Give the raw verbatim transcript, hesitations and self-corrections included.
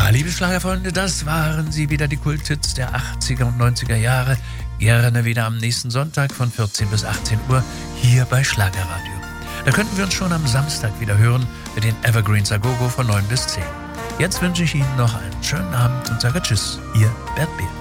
liebe Schlagerfreunde, das waren sie wieder, die Kulthits der achtziger und neunziger Jahre. Gerne wieder am nächsten Sonntag von vierzehn bis achtzehn Uhr hier bei Schlagerradio. Da könnten wir uns schon am Samstag wieder hören mit den Evergreens Agogo von neun bis zehn. Jetzt wünsche ich Ihnen noch einen schönen Abend und sage Tschüss, Ihr Bert Behl.